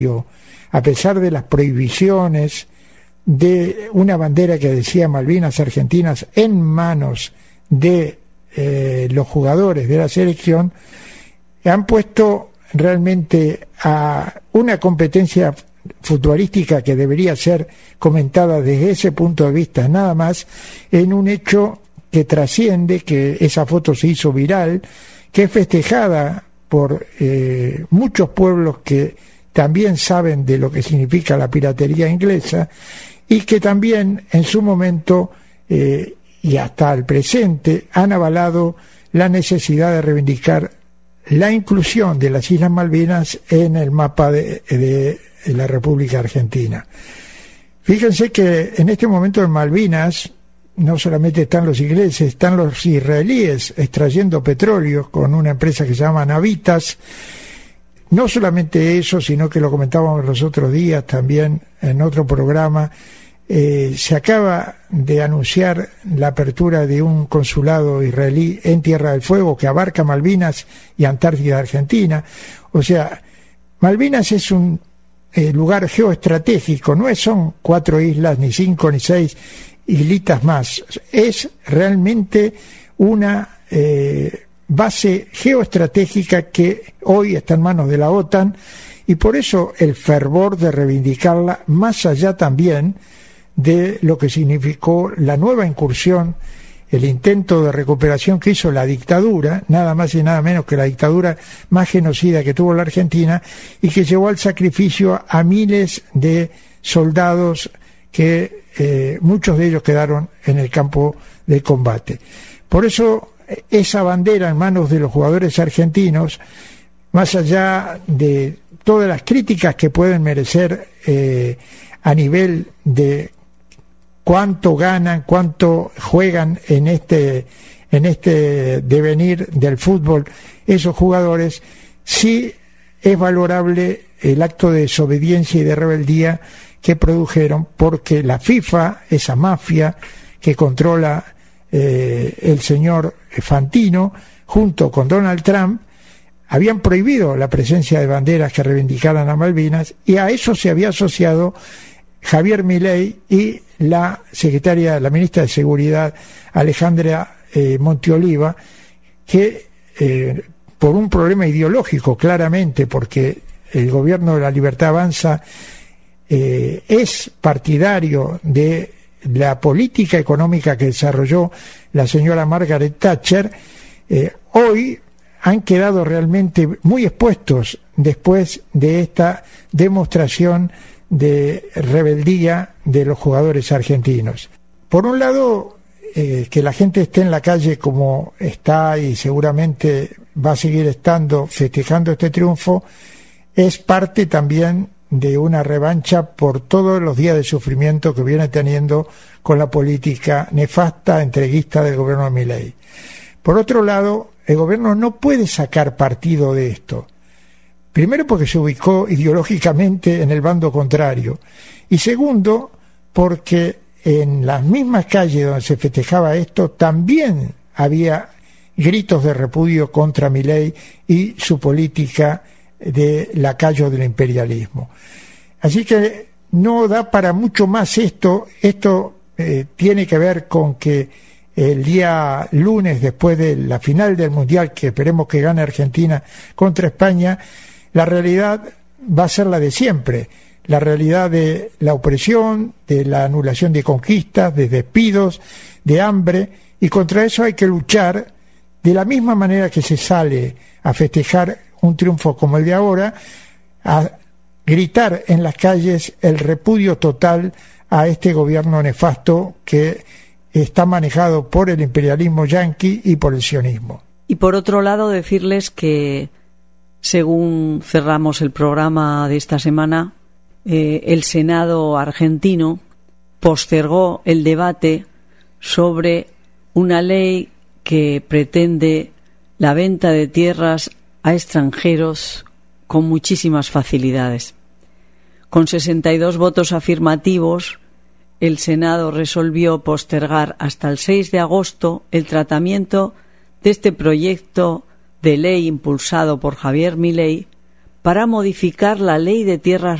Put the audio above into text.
A pesar de las prohibiciones de una bandera que decía Malvinas Argentinas en manos de los jugadores de la selección, han puesto realmente a una competencia futbolística que debería ser comentada desde ese punto de vista nada más, en un hecho que trasciende, que esa foto se hizo viral, que es festejada por muchos pueblos que también saben de lo que significa la piratería inglesa y que también en su momento y hasta el presente han avalado la necesidad de reivindicar la inclusión de las Islas Malvinas en el mapa de la República Argentina. Fíjense que en este momento en Malvinas no solamente están los ingleses, están los israelíes extrayendo petróleo con una empresa que se llama Navitas. No solamente eso, sino que lo comentábamos los otros días también en otro programa, se acaba de anunciar la apertura de un consulado israelí en Tierra del Fuego que abarca Malvinas y Antártida Argentina. O sea, Malvinas es un lugar geoestratégico, no son 4 islas, ni 5, ni 6 islitas más. Es realmente una base geoestratégica que hoy está en manos de la OTAN, y por eso el fervor de reivindicarla, más allá también de lo que significó la nueva incursión, el intento de recuperación que hizo la dictadura, nada más y nada menos que la dictadura más genocida que tuvo la Argentina, y que llevó al sacrificio a miles de soldados que muchos de ellos quedaron en el campo de combate. Por eso esa bandera en manos de los jugadores argentinos, más allá de todas las críticas que pueden merecer a nivel de cuánto ganan, cuánto juegan en este devenir del fútbol esos jugadores, sí es valorable el acto de desobediencia y de rebeldía que produjeron, porque la FIFA, esa mafia que controla el señor Fantino, junto con Donald Trump, habían prohibido la presencia de banderas que reivindicaran a Malvinas, y a eso se había asociado Javier Milei y la ministra de Seguridad, Alejandra Monteoliva, que por un problema ideológico, claramente, porque el gobierno de la Libertad Avanza es partidario de la política económica que desarrolló la señora Margaret Thatcher, hoy han quedado realmente muy expuestos después de esta demostración de rebeldía de los jugadores argentinos. Por un lado, que la gente esté en la calle como está y seguramente va a seguir estando festejando este triunfo, es parte también de una revancha por todos los días de sufrimiento que viene teniendo con la política nefasta, entreguista del gobierno de Milei. Por otro lado, el gobierno no puede sacar partido de esto. Primero, porque se ubicó ideológicamente en el bando contrario. Y segundo, porque en las mismas calles donde se festejaba esto también había gritos de repudio contra Milei y su política de lacayo del imperialismo. Así que no da para mucho más esto. Esto tiene que ver con que el día lunes, después de la final del Mundial, que esperemos que gane Argentina contra España, la realidad va a ser la de siempre, la realidad de la opresión, de la anulación de conquistas, de despidos, de hambre, y contra eso hay que luchar de la misma manera que se sale a festejar un triunfo como el de ahora, a gritar en las calles el repudio total a este gobierno nefasto que está manejado por el imperialismo yanqui y por el sionismo. Y por otro lado, decirles que, según cerramos el programa de esta semana, el Senado argentino postergó el debate sobre una ley que pretende la venta de tierras a extranjeros con muchísimas facilidades. Con 62 votos afirmativos, el Senado resolvió postergar hasta el 6 de agosto el tratamiento de este proyecto de ley impulsado por Javier Milei para modificar la ley de tierras